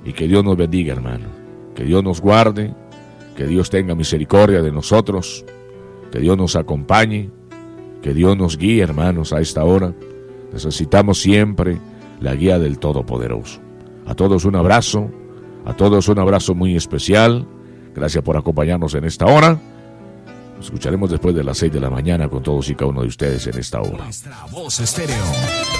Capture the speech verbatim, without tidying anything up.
Y que Dios nos bendiga, hermano. Que Dios nos guarde. Que Dios tenga misericordia de nosotros. Que Dios nos acompañe. Que Dios nos guíe, hermanos, a esta hora. Necesitamos siempre la guía del Todopoderoso. A todos un abrazo. A todos un abrazo muy especial. Gracias por acompañarnos en esta hora. Nos escucharemos después de las seis de la mañana con todos y cada uno de ustedes en esta hora. Nuestra Voz Estéreo.